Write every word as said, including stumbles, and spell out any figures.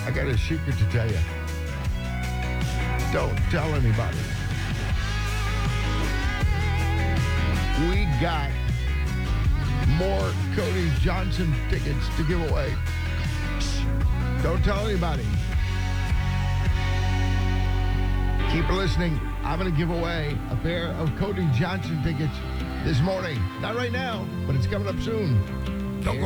I got a secret to tell you. Don't tell anybody. We got more Cody Johnson tickets to give away. Shh. Don't tell anybody. Keep listening. I'm going to give away a pair of Cody Johnson tickets this morning. Not right now, but it's coming up soon.